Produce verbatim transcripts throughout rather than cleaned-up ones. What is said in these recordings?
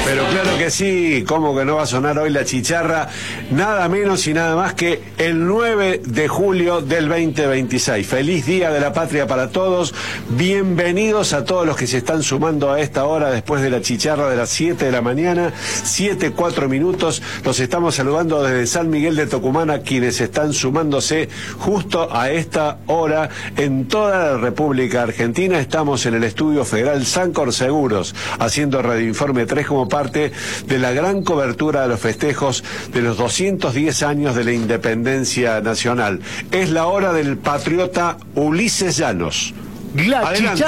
Pero claro que sí, ¿cómo que no va a sonar hoy la chicharra? Nada menos y nada más que el nueve de julio del veinte veintiséis. Feliz Día de la Patria para todos. Bienvenidos a todos los que se están sumando a esta hora después de la chicharra de las siete de la mañana, siete, cuatro minutos. Los estamos saludando desde San Miguel de Tucumán a quienes están sumándose justo a esta hora en toda la República Argentina. Estamos en el Estudio Federal Sancor Seguros, haciendo Radio Informe tres como parte de la gran cobertura de los festejos de los doscientos diez años de la independencia nacional. Es la hora del patriota Ulises Llanos. La Adelante.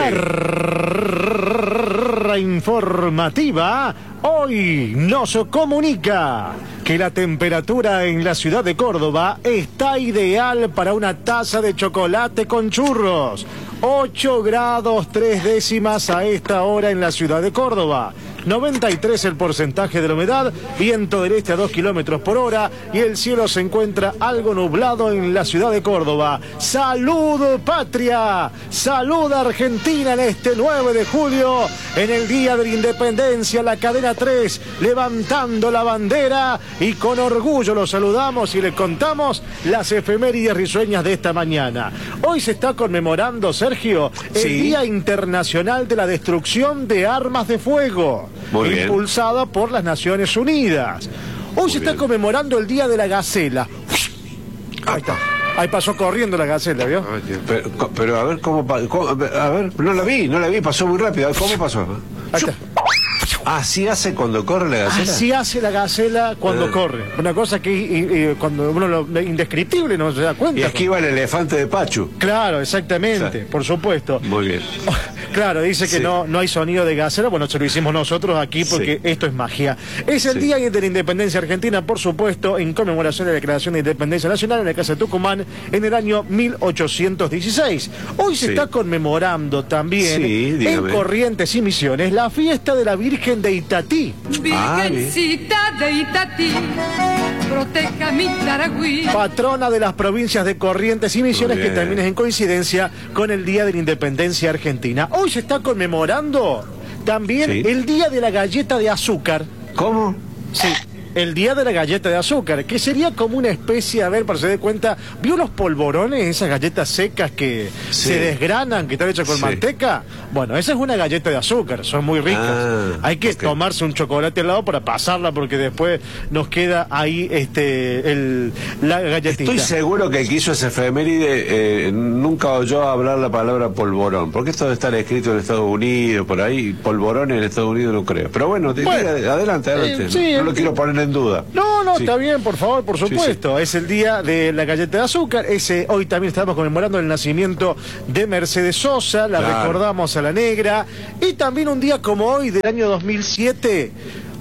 Chicharra informativa hoy nos comunica que la temperatura en la ciudad de Córdoba está ideal para una taza de chocolate con churros. ocho grados tres décimas a esta hora en la ciudad de Córdoba. noventa y tres el porcentaje de la humedad, viento del este a dos kilómetros por hora y el cielo se encuentra algo nublado en la ciudad de Córdoba. ¡Salud, patria! ¡Salud, Argentina! En este nueve de julio, en el Día de la Independencia, la cadena tres, levantando la bandera y con orgullo los saludamos y les contamos las efemérides risueñas de esta mañana. Hoy se está conmemorando, Sergio, el Sí. Día Internacional de la Destrucción de Armas de Fuego. Muy bien. Impulsada por las Naciones Unidas. Hoy Muy se está bien. conmemorando el Día de la Gacela. Ahí está. Ahí pasó corriendo la gacela, ¿vio? Pero, pero a ver cómo, pa- cómo- a ver, no la vi, no la vi, pasó muy rápido. ¿Cómo pasó? Ahí está. Así hace cuando corre la gacela. Así hace la gacela cuando Ah. corre. Una cosa que y- y cuando uno lo indescriptible no se da cuenta. Y esquiva el elefante de Pachu. Claro, exactamente, Sí. por supuesto. Muy bien. Claro, dice que Sí. no, no hay sonido de gacela. Bueno, se lo hicimos nosotros aquí porque Sí. esto es magia. Es el Sí. Día de la Independencia Argentina, por supuesto, en conmemoración de la Declaración de Independencia Nacional en la Casa de Tucumán en el año mil ochocientos dieciséis. Hoy se Sí. está conmemorando también Sí, en dígame. Corrientes y Misiones la fiesta de la Virgen de Itatí. Ah, bien. Virgencita de Itatí, proteja mi Taragüí. Patrona de las provincias de Corrientes y Misiones, Muy que bien. también es en coincidencia con el Día de la Independencia Argentina. Hoy se está conmemorando también Sí. el Día de la Galleta de Azúcar. ¿Cómo? Sí, el Día de la Galleta de Azúcar, que sería como una especie, a ver, para que se dé cuenta, ¿vio los polvorones, esas galletas secas que Sí. se desgranan, que están hechas con Sí. manteca? Bueno, esa es una galleta de azúcar, son muy ricas. Ah, Hay que ok. tomarse un chocolate al lado para pasarla, porque después nos queda ahí este el, la galletita. Estoy seguro que el que hizo esa efeméride eh, nunca oyó hablar la palabra polvorón, porque esto debe estar escrito en Estados Unidos, por ahí, polvorón en Estados Unidos no creo. Pero bueno, te- Bueno, diga, adelante, adelante. eh, sí, no, no lo eh, quiero poner en duda. No, no, Sí. está bien, por favor, por Sí, supuesto. Es el día de la galleta de azúcar. Ese, hoy también estamos conmemorando el nacimiento de Mercedes Sosa, la Claro. recordamos a la negra. Y también un día como hoy, del año dos mil siete,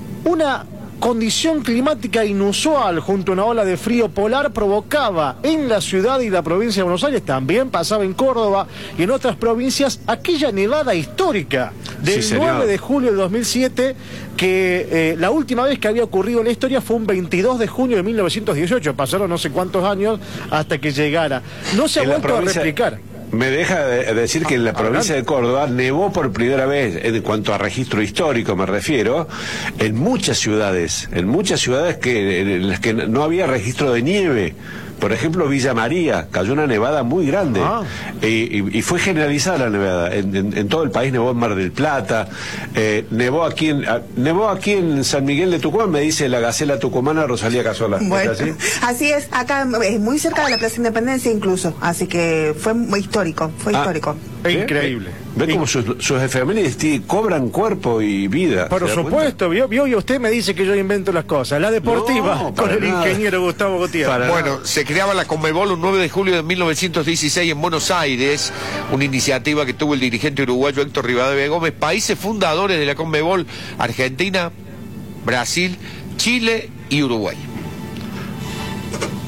una condición climática inusual junto a una ola de frío polar provocaba en la ciudad y la provincia de Buenos Aires, también pasaba en Córdoba y en otras provincias, aquella nevada histórica del Sí, señor. nueve de julio de dos mil siete, que eh, la última vez que había ocurrido en la historia fue un veintidós de junio de mil novecientos dieciocho. Pasaron no sé cuántos años hasta que llegara. No se ha En la vuelto a provincia- replicar. Me deja de decir que en la provincia de Córdoba nevó por primera vez, en cuanto a registro histórico me refiero, en muchas ciudades, en muchas ciudades que en las que no había registro de nieve. Por ejemplo, Villa María, cayó una nevada muy grande. Ah. y, y- y fue generalizada la nevada. En, en- en todo el país nevó en Mar del Plata, eh, nevó aquí en a- nevó aquí en San Miguel de Tucumán, me dice la gacela tucumana Rosalía Casola. ¿Es Bueno, así? así es, acá es muy cerca de la Plaza Independencia incluso, así que fue muy histórico, fue Ah. histórico. Es ¿Ve? increíble. Ve cómo sus, sus efemérides tí- cobran cuerpo y vida. Por ¿se da supuesto, vio, vio, y usted me dice que yo invento las cosas. La deportiva, No, con para el nada. ingeniero Gustavo Gutiérrez. Para Bueno, se creaba la Conmebol un nueve de julio de mil novecientos dieciséis en Buenos Aires, una iniciativa que tuvo el dirigente uruguayo Héctor Rivadavia Gómez. Países fundadores de la Conmebol: Argentina, Brasil, Chile y Uruguay.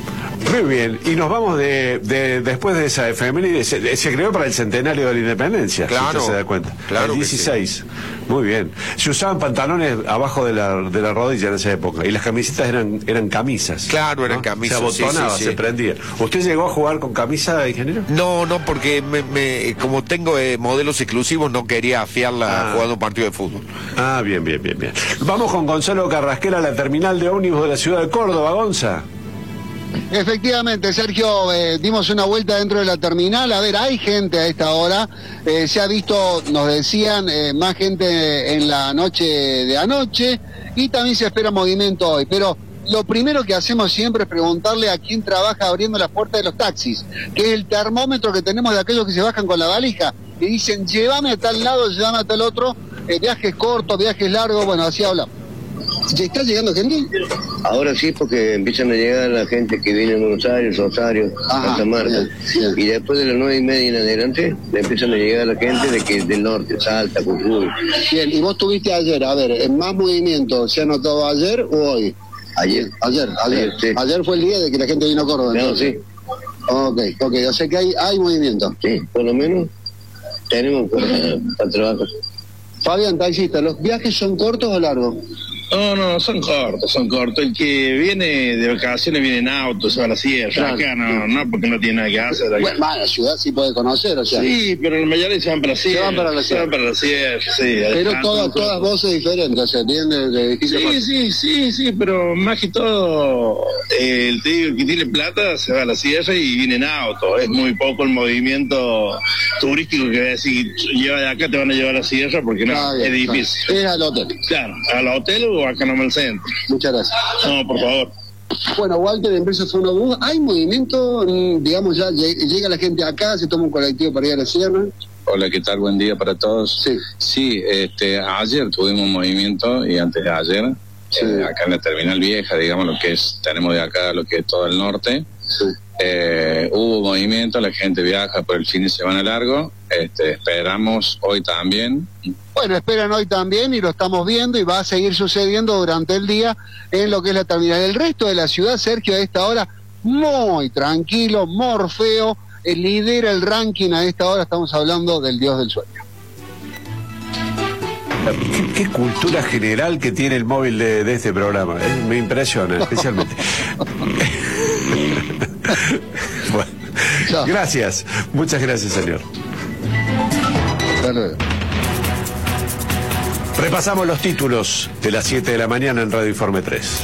Muy bien, y nos vamos de, de después de esa efeméride, se, se creó para el centenario de la independencia, claro, si usted se da cuenta. Claro, el dieciséis. Sí. Muy bien. Se usaban pantalones abajo de la, de la rodilla en esa época, y las camisetas eran, eran camisas. Claro, eran ¿no? camisas. Se abotonaba, sí, sí, sí. se prendía. ¿Usted llegó a jugar con camisa, ingeniero? No, no, porque me, me, como tengo eh, modelos exclusivos, no quería afiarla ah. jugando un partido de fútbol. Ah, bien, bien, bien, bien. Vamos con Gonzalo Carrasquel a la terminal de ómnibus de la ciudad de Córdoba, Gonza. Efectivamente, Sergio, eh, dimos una vuelta dentro de la terminal. A ver, hay gente a esta hora. Eh, se ha visto, nos decían, eh, más gente en la noche de anoche y también se espera movimiento hoy. Pero lo primero que hacemos siempre es preguntarle a quién trabaja abriendo las puertas de los taxis, que es el termómetro que tenemos de aquellos que se bajan con la valija y dicen, llévame a tal lado, llévame a tal otro, eh, viajes cortos, viajes largos, bueno, así hablamos. ¿Está llegando gente? Ahora sí, porque empiezan a llegar la gente que viene de Buenos Aires, Rosario, Santa Marta. Bien, bien. Y después de las nueve y media en adelante, le empiezan a llegar la gente de que del norte, Salta, Jujuy. Bien, y vos tuviste ayer, a ver, ¿más movimiento se ha notado ayer o hoy? Ayer. Ayer, ayer. Ayer, sí. Ayer fue el día de que la gente vino a Córdoba. No, sí. Ok, ok, o sea que hay, hay movimiento. Sí, por lo menos tenemos para, para trabajar. Fabián, taxista, ¿los viajes son cortos o largos? No, no, son cortos, son cortos. El que viene de vacaciones viene en auto, se va a la sierra. Claro. Acá no, no, porque no tiene nada que hacer. Bueno, más la ciudad sí puede conocer, o sea. Sí, pero la mayoría se van para la sierra. Se van para la sierra. Se van para la sierra, sí. Pero todas, todas voces diferentes, o sea, tienen de edificio. Sí, más... sí, sí, sí, pero más que todo, eh, el tío que tiene plata se va a la sierra y viene en auto. Es muy poco el movimiento turístico que decir, lleva de acá, te van a llevar a la sierra, porque no, ah, bien, es difícil. Claro. Es al hotel. Claro, al hotel o acá no me el centro. Muchas gracias. No, por favor. Bueno, Walter, Empresa Fonobús, ¿hay movimiento? Digamos, ya llega la gente acá, se toma un colectivo para ir a la sierra. Hola, ¿qué tal? Buen día para todos. Sí. Sí, este, ayer tuvimos movimiento y antes de ayer, sí. eh, acá en la terminal vieja, digamos, lo que es, tenemos de acá lo que es todo el norte. Sí. Eh, hubo movimiento, la gente viaja por el fin de semana largo, este, esperamos hoy también. Bueno, esperan hoy también y lo estamos viendo y va a seguir sucediendo durante el día en lo que es la terminal. El resto de la ciudad, Sergio, a esta hora muy tranquilo, Morfeo, eh, lidera el ranking a esta hora, estamos hablando del Dios del Sueño. ¿Qué, qué cultura general que tiene el móvil de, de este programa, ¿eh? Me impresiona, especialmente. Bueno, gracias, muchas gracias, señor. Claro. Repasamos los títulos de las siete de la mañana en Radio Informe tres.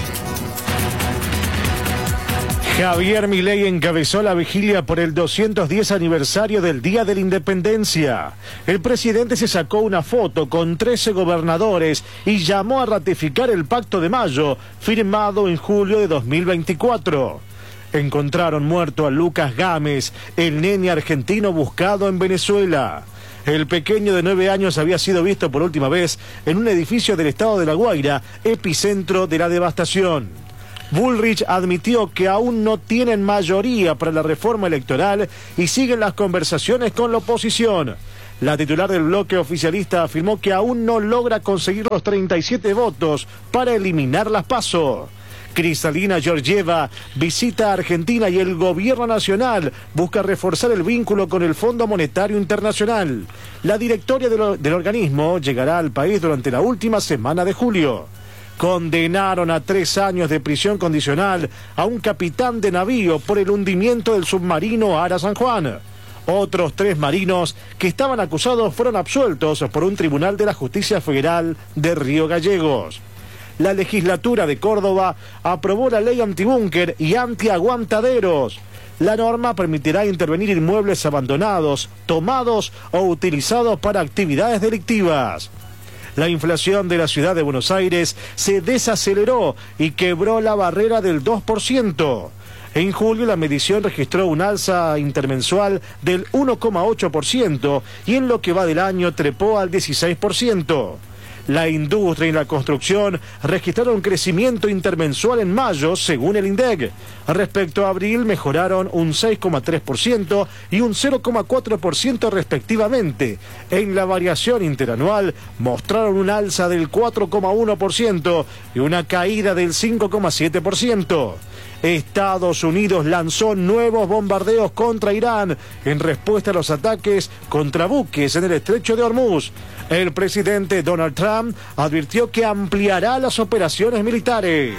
Javier Milei encabezó la vigilia por el doscientos diez aniversario del Día de la Independencia. El presidente se sacó una foto con trece gobernadores y llamó a ratificar el Pacto de Mayo, firmado en julio de dos mil veinticuatro. Encontraron muerto a Lucas Gámez, el nene argentino buscado en Venezuela. El pequeño de nueve años había sido visto por última vez en un edificio del estado de La Guaira, epicentro de la devastación. Bullrich admitió que aún no tienen mayoría para la reforma electoral y siguen las conversaciones con la oposición. La titular del bloque oficialista afirmó que aún no logra conseguir los treinta y siete votos para eliminar las PASO. Kristalina Georgieva visita a Argentina y el gobierno nacional busca reforzar el vínculo con el Fondo Monetario Internacional. La directoria de lo, del organismo llegará al país durante la última semana de julio. Condenaron a tres años de prisión condicional a un capitán de navío por el hundimiento del submarino Ara San Juan. Otros tres marinos que estaban acusados fueron absueltos por un tribunal de la Justicia Federal de Río Gallegos. La legislatura de Córdoba aprobó la ley antibúnker y antiaguantaderos. La norma permitirá intervenir inmuebles abandonados, tomados o utilizados para actividades delictivas. La inflación de la ciudad de Buenos Aires se desaceleró y quebró la barrera del dos por ciento. En julio la medición registró un alza intermensual del uno coma ocho por ciento y en lo que va del año trepó al dieciséis por ciento. La industria y la construcción registraron un crecimiento intermensual en mayo, según el INDEC. Respecto a abril, mejoraron un seis coma tres por ciento y un cero coma cuatro por ciento respectivamente. En la variación interanual, mostraron un alza del cuatro coma uno por ciento y una caída del cinco coma siete por ciento. Estados Unidos lanzó nuevos bombardeos contra Irán en respuesta a los ataques contra buques en el estrecho de Hormuz. El presidente Donald Trump advirtió que ampliará las operaciones militares.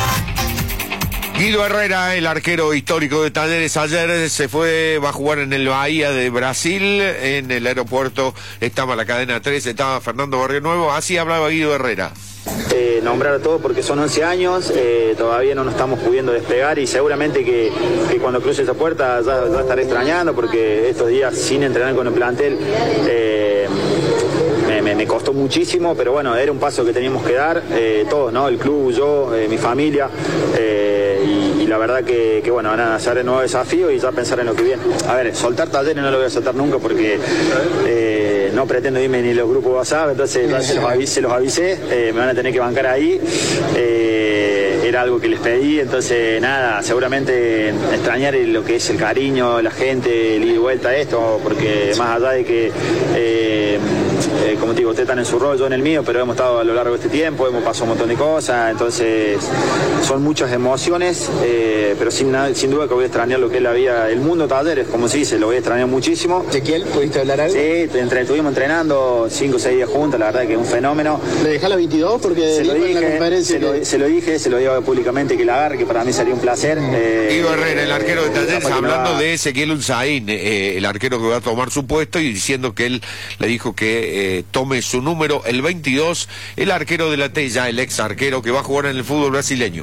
Guido Herrera, el arquero histórico de Talleres, ayer se fue, va a jugar en el Bahía de Brasil, en el aeropuerto estaba la cadena tres, estaba Fernando Barrionuevo, así hablaba Guido Herrera. Eh, nombrar a todos porque son once años, eh, todavía no nos estamos pudiendo despegar y seguramente que, que cuando cruce esa puerta ya, ya estaré extrañando porque estos días sin entrenar con el plantel eh, me, me, me costó muchísimo, pero bueno, era un paso que teníamos que dar, eh, todos, ¿no? El club, yo, eh, mi familia, eh, y, y la verdad que, que bueno, van a hacer el nuevo desafío y ya pensar en lo que viene. A ver, soltar Talleres no lo voy a soltar nunca porque eh, no pretendo irme ni los grupos WhatsApp, entonces ya se los avisé, se los avisé eh, me van a tener que bancar ahí. Eh, era algo que les pedí, entonces nada, seguramente extrañar lo que es el cariño, la gente, el ida y vuelta a esto, porque más allá de que eh, eh, como te digo, ustedes están en su rol, yo en el mío, pero hemos estado a lo largo de este tiempo, hemos pasado un montón de cosas, entonces son muchas emociones, eh, pero sin, nada, sin duda que voy a extrañar lo que es la vida, el mundo Talleres, como se dice, lo voy a extrañar muchísimo. Ezequiel, ¿pudiste hablar algo? Sí, entre, estuvimos entrenando cinco o seis días juntos, la verdad que es un fenómeno. ¿Le dejás la veintidós? Porque se lo, dije, en la conferencia se, lo, que... se lo dije, se lo digo públicamente que la agarre, que para mí sería un placer. Eh, Guido Herrera, el arquero de Talleres, eh, hablando va... de Ezequiel Unzaín, eh, el arquero que va a tomar su puesto y diciendo que él le dijo que eh, tome su número, el veintidós, el arquero de la Tella, el ex arquero que va a jugar en el fútbol brasileño.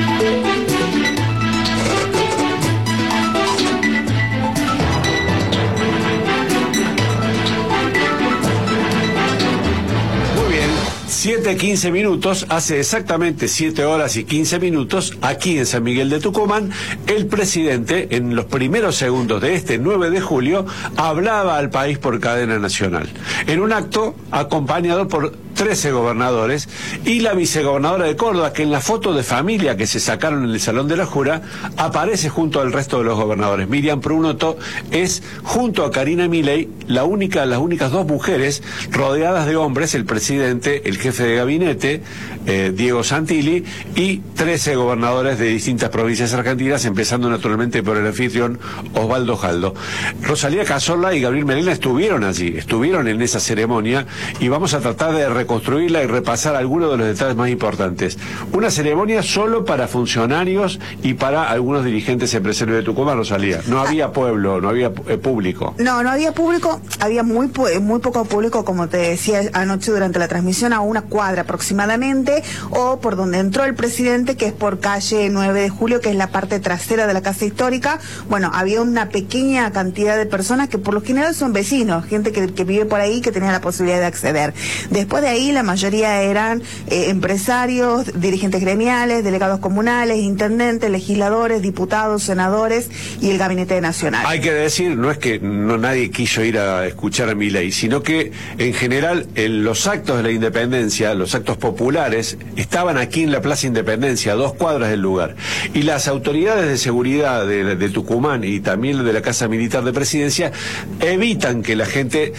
siete quince minutos, hace exactamente siete horas y quince minutos, aquí en San Miguel de Tucumán, el presidente, en los primeros segundos de este nueve de julio, hablaba al país por cadena nacional, en un acto acompañado por trece gobernadores y la vicegobernadora de Córdoba, que en la foto de familia que se sacaron en el Salón de la Jura, aparece junto al resto de los gobernadores. Miriam Prunoto es, junto a Karina Milei, la única, las únicas dos mujeres rodeadas de hombres, el presidente, el jefe de gabinete, eh, Diego Santilli, y trece gobernadores de distintas provincias argentinas, empezando naturalmente por el anfitrión Osvaldo Jaldo. Rosalía Cazorla y Gabriel Melena estuvieron allí, estuvieron en esa ceremonia, y vamos a tratar de reconstruirla y repasar algunos de los detalles más importantes. Una ceremonia solo para funcionarios y para algunos dirigentes empresarios de Tucumán, Rosalía. No había pueblo, no había eh, público. No, no había público, había muy, muy poco público, como te decía anoche durante la transmisión, a una cuadra aproximadamente, o por donde entró el presidente, que es por calle nueve de julio, que es la parte trasera de la Casa Histórica. Bueno, había una pequeña cantidad de personas que por lo general son vecinos, gente que, que vive por ahí, que tenía la posibilidad de acceder. Después de ahí, la mayoría eran eh, empresarios, dirigentes gremiales, delegados comunales, intendentes, legisladores, diputados, senadores y el Gabinete Nacional. Hay que decir, no es que no nadie quiso ir a escuchar a Milei, sino que en general en los actos de la independencia, los actos populares, estaban aquí en la Plaza Independencia, a dos cuadras del lugar. Y las autoridades de seguridad de, de Tucumán y también de la Casa Militar de Presidencia evitan que la gente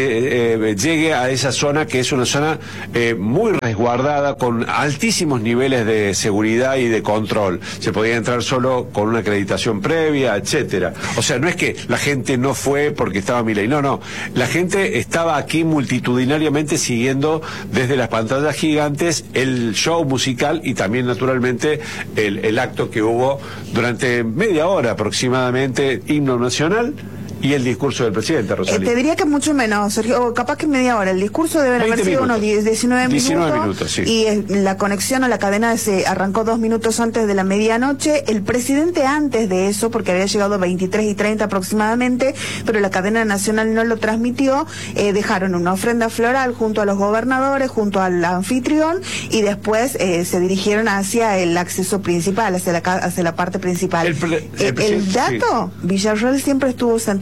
se eh, llegue a esa zona, que es una zona eh, muy resguardada, con altísimos niveles de seguridad y de control. Se podía entrar solo con una acreditación previa, etcétera. O sea, no es que la gente no fue porque estaba Milei, no, no. La gente estaba aquí multitudinariamente siguiendo desde las pantallas gigantes el show musical y también naturalmente el, el acto que hubo durante media hora aproximadamente, himno nacional y el discurso del presidente, Rosalía. Eh, te diría que mucho menos, Sergio, capaz que media hora. El discurso debe haber sido unos diecinueve minutos, sí. Y eh, la conexión a la cadena se arrancó dos minutos antes de la medianoche. El presidente antes de eso, porque había llegado a veintitrés y treinta aproximadamente, pero la cadena nacional no lo transmitió, eh, dejaron una ofrenda floral junto a los gobernadores, junto al anfitrión, y después eh, se dirigieron hacia el acceso principal, hacia la, hacia la parte principal. El, pre, el, eh, el dato, sí. Villarreal siempre estuvo sentado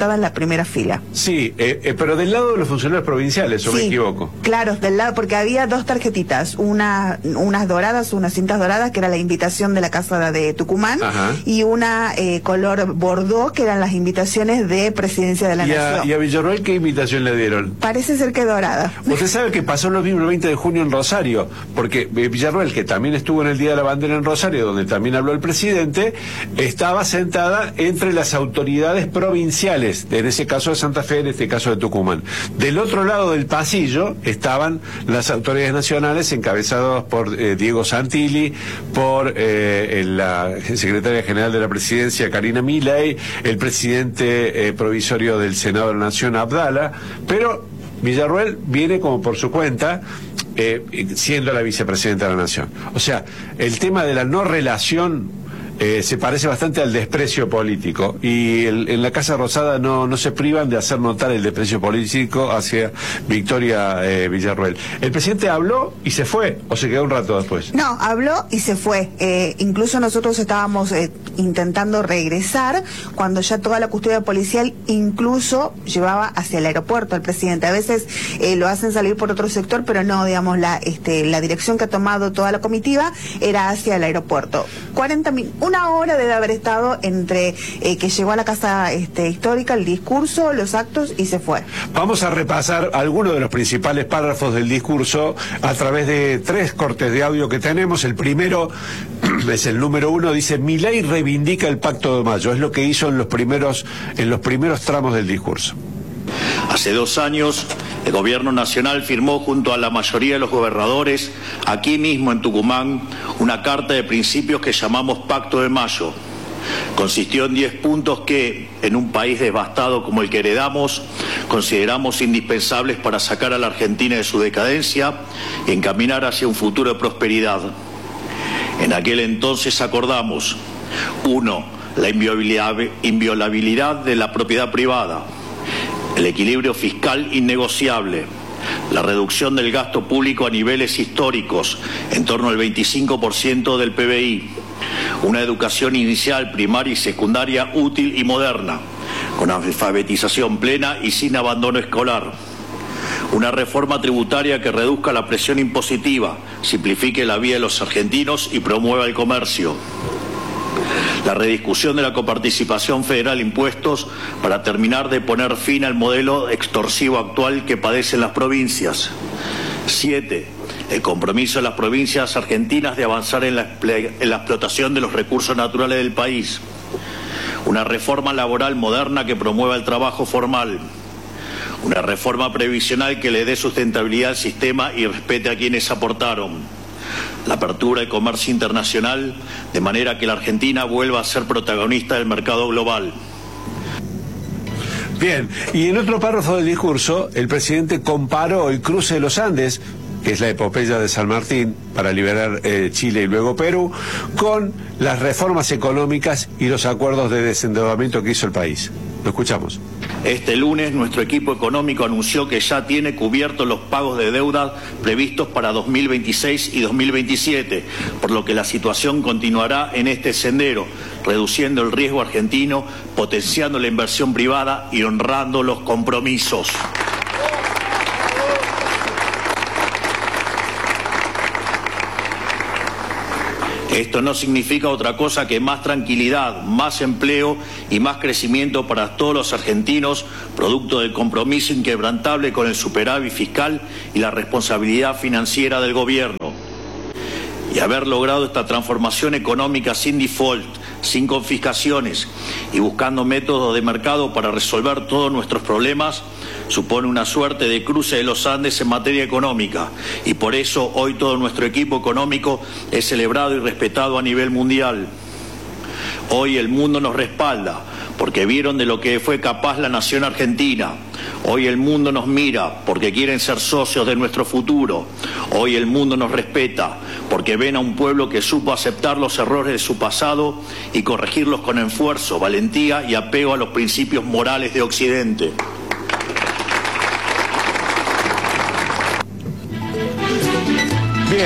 sentada en la primera fila. Sí, eh, eh, pero del lado de los funcionarios provinciales, ¿o sí, me equivoco? Claro, del lado, porque había dos tarjetitas, una, unas doradas, unas cintas doradas, que era la invitación de la Casa de Tucumán, Ajá. y una eh, color bordó, que eran las invitaciones de Presidencia de la ¿Y Nación. A, ¿Y a Villarroel qué invitación le dieron? Parece ser que dorada. Usted sabe que pasó lo mismo el veinte de junio en Rosario, porque Villarroel, que también estuvo en el Día de la Bandera en Rosario, donde también habló el presidente, estaba sentada entre las autoridades provinciales, en ese caso de Santa Fe, en este caso de Tucumán. Del otro lado del pasillo estaban las autoridades nacionales encabezadas por eh, Diego Santilli, por eh, la secretaria general de la Presidencia, Karina Milei, el presidente eh, provisorio del Senado de la Nación, Abdala, pero Villarroel viene como por su cuenta, eh, siendo la vicepresidenta de la Nación. O sea, el tema de la no relación Eh, se parece bastante al desprecio político, y el, en la Casa Rosada no, no se privan de hacer notar el desprecio político hacia Victoria eh, Villarroel. ¿El presidente habló y se fue o se quedó un rato después? No, habló y se fue. Eh, incluso nosotros estábamos eh, intentando regresar cuando ya toda la custodia policial incluso llevaba hacia el aeropuerto al presidente. A veces eh, lo hacen salir por otro sector, pero no, digamos, la, este, la dirección que ha tomado toda la comitiva era hacia el aeropuerto. cuarenta minutos. Una hora debe haber estado entre eh, que llegó a la Casa este, Histórica, el discurso, los actos y se fue. Vamos a repasar algunos de los principales párrafos del discurso a través de tres cortes de audio que tenemos. El primero es el número uno, dice: Milei reivindica el Pacto de Mayo. Es lo que hizo en los primeros, en los primeros tramos del discurso. Hace dos años, el gobierno nacional firmó junto a la mayoría de los gobernadores, aquí mismo en Tucumán, una carta de principios que llamamos Pacto de Mayo. Consistió en diez puntos que, en un país devastado como el que heredamos, consideramos indispensables para sacar a la Argentina de su decadencia y encaminar hacia un futuro de prosperidad. En aquel entonces acordamos: uno, la inviolabilidad de la propiedad privada; el equilibrio fiscal innegociable; la reducción del gasto público a niveles históricos, en torno al veinticinco por ciento del P B I; una educación inicial, primaria y secundaria útil y moderna, con alfabetización plena y sin abandono escolar; una reforma tributaria que reduzca la presión impositiva, simplifique la vida de los argentinos y promueva el comercio; la rediscusión de la coparticipación federal impuestos para terminar de poner fin al modelo extorsivo actual que padecen las provincias. Siete, el compromiso de las provincias argentinas de avanzar en la, en la explotación de los recursos naturales del país. Una reforma laboral moderna que promueva el trabajo formal. Una reforma previsional que le dé sustentabilidad al sistema y respete a quienes aportaron. La apertura del comercio internacional, de manera que la Argentina vuelva a ser protagonista del mercado global. Bien, y en otro párrafo del discurso, el presidente comparó el cruce de los Andes, que es la epopeya de San Martín, para liberar eh, Chile y luego Perú, con las reformas económicas y los acuerdos de desendeudamiento que hizo el país. Lo escuchamos. Este lunes nuestro equipo económico anunció que ya tiene cubiertos los pagos de deuda previstos para dos mil veintiséis y dos mil veintisiete, por lo que la situación continuará en este sendero, reduciendo el riesgo argentino, potenciando la inversión privada y honrando los compromisos. Esto no significa otra cosa que más tranquilidad, más empleo y más crecimiento para todos los argentinos, producto del compromiso inquebrantable con el superávit fiscal y la responsabilidad financiera del gobierno. Y haber logrado esta transformación económica sin default, sin confiscaciones y buscando métodos de mercado para resolver todos nuestros problemas, supone una suerte de cruce de los Andes en materia económica, y por eso hoy todo nuestro equipo económico es celebrado y respetado a nivel mundial. Hoy el mundo nos respalda porque vieron de lo que fue capaz la nación argentina. Hoy el mundo nos mira porque quieren ser socios de nuestro futuro. Hoy el mundo nos respeta porque ven a un pueblo que supo aceptar los errores de su pasado y corregirlos con esfuerzo, valentía y apego a los principios morales de Occidente. Bien,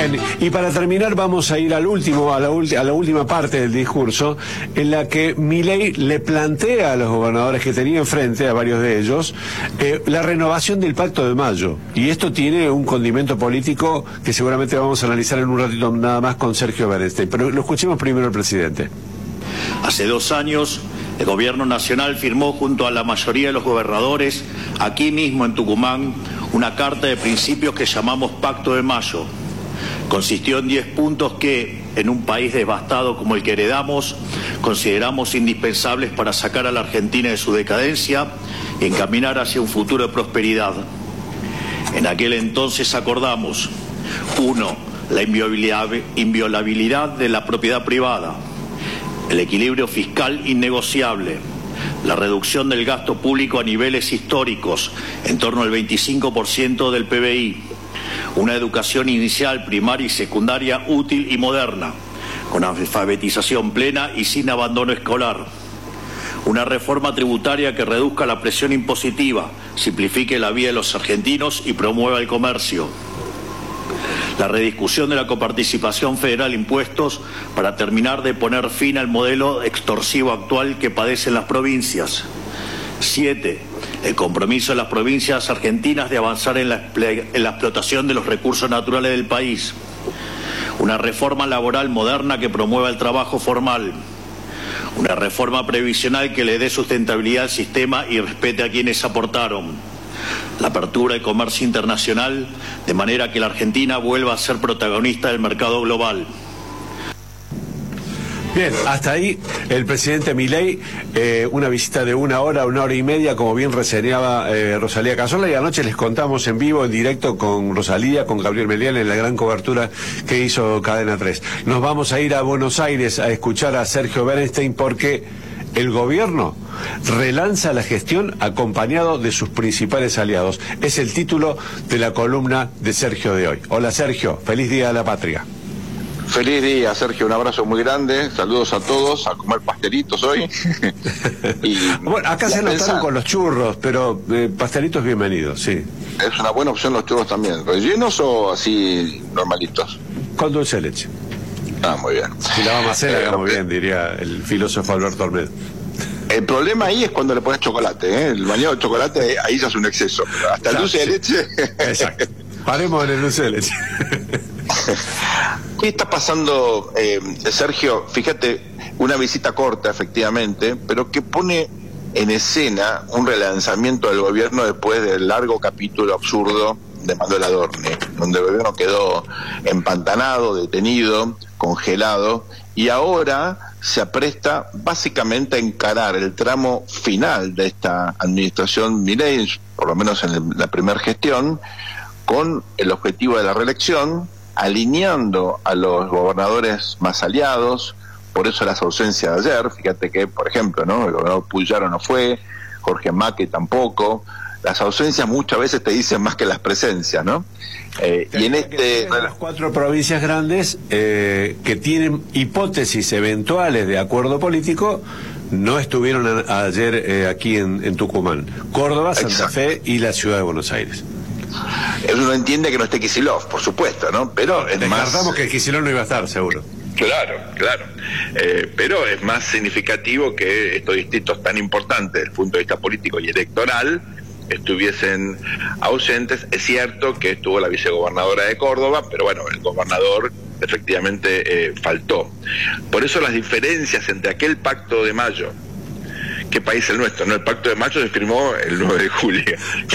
Bien, y para terminar vamos a ir al último, a la, ulti, a la última parte del discurso, en la que Milei le plantea a los gobernadores que tenía enfrente, a varios de ellos, eh, la renovación del Pacto de Mayo. Y esto tiene un condimento político que seguramente vamos a analizar en un ratito nada más con Sergio Bernstein. Pero lo escuchemos primero al presidente. Hace dos años, el Gobierno Nacional firmó junto a la mayoría de los gobernadores, aquí mismo en Tucumán, una carta de principios que llamamos Pacto de Mayo. Consistió en diez puntos que, en un país devastado como el que heredamos, consideramos indispensables para sacar a la Argentina de su decadencia y encaminar hacia un futuro de prosperidad. En aquel entonces acordamos: uno, la inviolabilidad de la propiedad privada, el equilibrio fiscal innegociable, la reducción del gasto público a niveles históricos, en torno al veinticinco por ciento del P B I, una educación inicial, primaria y secundaria útil y moderna, con alfabetización plena y sin abandono escolar, una reforma tributaria que reduzca la presión impositiva, simplifique la vida de los argentinos y promueva el comercio, la rediscusión de la coparticipación federal impuestos para terminar de poner fin al modelo extorsivo actual que padecen las provincias. Siete, el compromiso de las provincias argentinas de avanzar en la, en la explotación de los recursos naturales del país. Una reforma laboral moderna que promueva el trabajo formal. Una reforma previsional que le dé sustentabilidad al sistema y respete a quienes aportaron. La apertura del comercio internacional, de manera que la Argentina vuelva a ser protagonista del mercado global. Bien, hasta ahí el presidente Milei, eh, una visita de una hora, una hora y media, como bien reseñaba eh, Rosalía Casola, y anoche les contamos en vivo, en directo con Rosalía, con Gabriel Melián, en la gran cobertura que hizo Cadena tres. Nos vamos a ir a Buenos Aires a escuchar a Sergio Bernstein porque el gobierno relanza la gestión acompañado de sus principales aliados. Es el título de la columna de Sergio de hoy. Hola Sergio, feliz Día de la Patria. Feliz día, Sergio, un abrazo muy grande, saludos a todos, a comer pastelitos hoy. Y bueno, acá se notaron con los churros, pero eh, pastelitos bienvenidos, sí. Es una buena opción los churros también, ¿rellenos o así normalitos? Con dulce de leche. Ah, muy bien. Si la vamos a hacer, eh, hagamos okay. bien, diría el filósofo Alberto Olmedo. El problema ahí es cuando le pones chocolate, ¿eh? El bañado de chocolate, ahí ya es un exceso. Hasta el dulce de leche. Exacto. Paremos en el dulce de leche. ¿Qué está pasando, eh, Sergio? Fíjate, una visita corta, efectivamente, pero que pone en escena un relanzamiento del gobierno después del largo capítulo absurdo de Manuel Adorni, donde el gobierno quedó empantanado, detenido, congelado, y ahora se apresta básicamente a encarar el tramo final de esta administración Milei, por lo menos en el, la primera gestión, con el objetivo de la reelección, alineando a los gobernadores más aliados. Por eso las ausencias de ayer, fíjate que, por ejemplo, ¿no? El gobernador Puyaro no fue, Jorge Macri tampoco. Las ausencias muchas veces te dicen más que las presencias, ¿no? Eh, y en este... Las cuatro provincias grandes eh, que tienen hipótesis eventuales de acuerdo político no estuvieron a, ayer eh, aquí en, en Tucumán. Córdoba, Santa Exacto. Fe y la ciudad de Buenos Aires. Uno entiende que no esté Kicillof, por supuesto, ¿no? Pero es Descartamos más... que Kicillof no iba a estar, seguro. Claro, claro. Eh, pero es más significativo que estos distritos tan importantes desde el punto de vista político y electoral estuviesen ausentes. Es cierto que estuvo la vicegobernadora de Córdoba, pero bueno, el gobernador efectivamente eh, faltó. Por eso las diferencias entre aquel pacto de mayo, ¿qué país es el nuestro? No, el pacto de mayo se firmó el nueve de julio.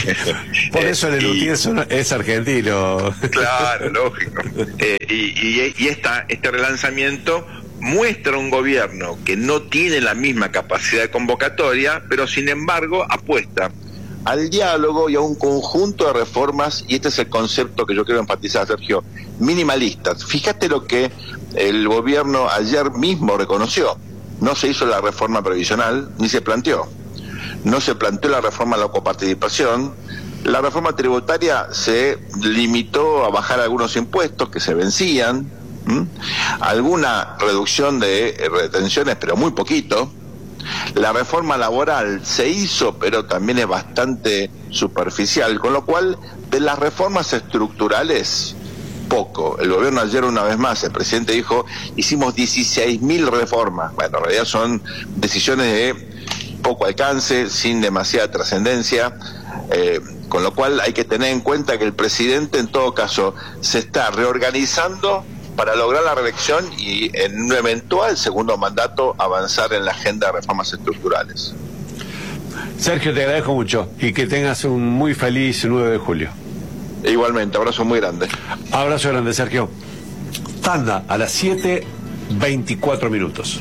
Por eso el y, es, es argentino. Claro, lógico. Eh, y y, y esta, este relanzamiento muestra un gobierno que no tiene la misma capacidad de convocatoria, pero sin embargo apuesta al diálogo y a un conjunto de reformas, y este es el concepto que yo quiero enfatizar, Sergio, minimalistas. Fíjate lo que el gobierno ayer mismo reconoció. No se hizo la reforma previsional, ni se planteó. No se planteó la reforma de la coparticipación. La reforma tributaria se limitó a bajar algunos impuestos que se vencían, ¿m? Alguna reducción de retenciones, pero muy poquito. La reforma laboral se hizo, pero también es bastante superficial, con lo cual de las reformas estructurales poco. El gobierno ayer, una vez más, el presidente dijo, hicimos dieciséis mil reformas. Bueno, en realidad son decisiones de poco alcance, sin demasiada trascendencia, eh, con lo cual hay que tener en cuenta que el presidente, en todo caso, se está reorganizando para lograr la reelección y en un eventual segundo mandato avanzar en la agenda de reformas estructurales. Sergio, te agradezco mucho y que tengas un muy feliz nueve de julio. Igualmente, abrazo muy grande. Abrazo grande, Sergio. Tanda a las siete veinticuatro minutos.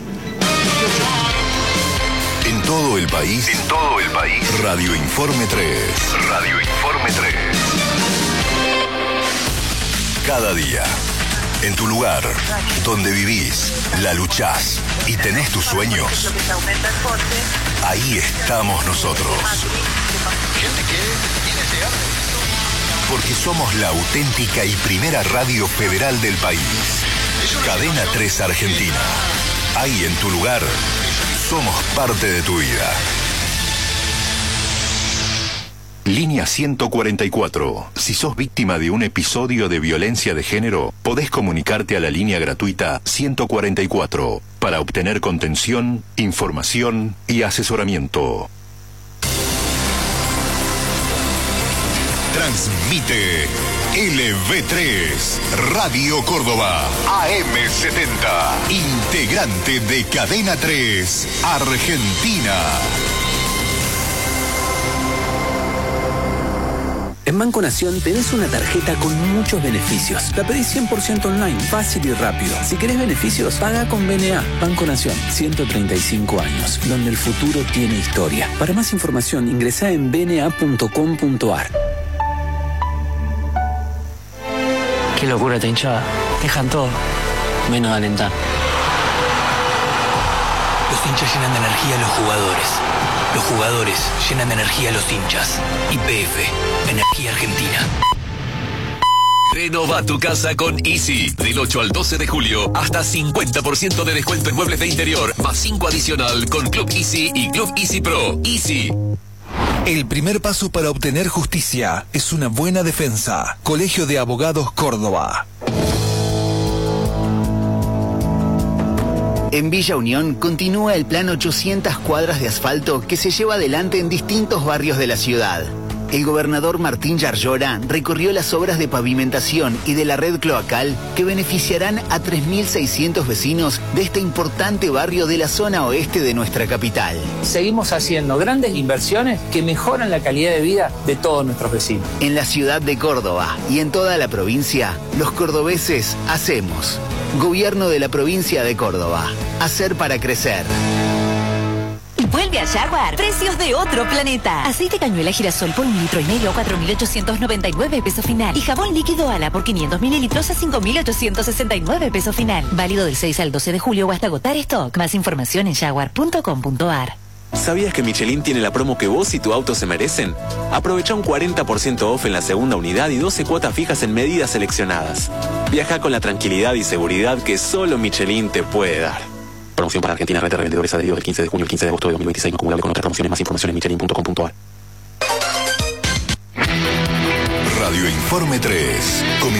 En todo el país. En todo el país. Radio Informe tres. Radio Informe tres. Cada día. En tu lugar, donde vivís, la luchás y tenés tus sueños. Ahí estamos nosotros. Porque somos la auténtica y primera radio federal del país. Cadena tres Argentina. Ahí en tu lugar, somos parte de tu vida. Línea ciento cuarenta y cuatro. Si sos víctima de un episodio de violencia de género, podés comunicarte a la línea gratuita ciento cuarenta y cuatro para obtener contención, información y asesoramiento. Transmite L V tres, Radio Córdoba, A M setenta, integrante de Cadena tres, Argentina. En Banco Nación tenés una tarjeta con muchos beneficios. La pedís cien por ciento online, fácil y rápido. Si querés beneficios, paga con B N A. Banco Nación, ciento treinta y cinco años, donde el futuro tiene historia. Para más información, ingresá en b n a punto com punto a r. Qué locura esta hinchada. Dejan todo, menos alentar. Los hinchas llenan de energía a los jugadores. Los jugadores llenan de energía a los hinchas. Y P F, Energía Argentina. Renova tu casa con Easy. Del ocho al doce de julio, hasta cincuenta por ciento de descuento en muebles de interior, más cinco adicional con Club Easy y Club Easy Pro. Easy. El primer paso para obtener justicia es una buena defensa. Colegio de Abogados Córdoba. En Villa Unión continúa el plan ochocientas cuadras de asfalto que se lleva adelante en distintos barrios de la ciudad. El gobernador Martín Yarlora recorrió las obras de pavimentación y de la red cloacal que beneficiarán a tres mil seiscientos vecinos de este importante barrio de la zona oeste de nuestra capital. Seguimos haciendo grandes inversiones que mejoran la calidad de vida de todos nuestros vecinos. En la ciudad de Córdoba y en toda la provincia, los cordobeses hacemos. Gobierno de la provincia de Córdoba. Hacer para crecer. Vuelve a Jaguar. Precios de otro planeta. Aceite cañuela girasol por un litro y medio a cuatro mil ochocientos noventa y nueve pesos final. Y jabón líquido Ala por quinientos mililitros a cinco mil ochocientos sesenta y nueve pesos final. Válido del seis al doce de julio o hasta agotar stock. Más información en jaguar punto com punto a r. ¿Sabías que Michelin tiene la promo que vos y tu auto se merecen? Aprovecha un cuarenta por ciento off en la segunda unidad y doce cuotas fijas en medidas seleccionadas. Viaja con la tranquilidad y seguridad que solo Michelin te puede dar. Promoción para Argentina, red de revendedores adheridos del quince de junio al quince de agosto de dos mil veintiséis, no acumulable con otras promociones. Más información en michelin punto com punto a r. Radio Informe tres.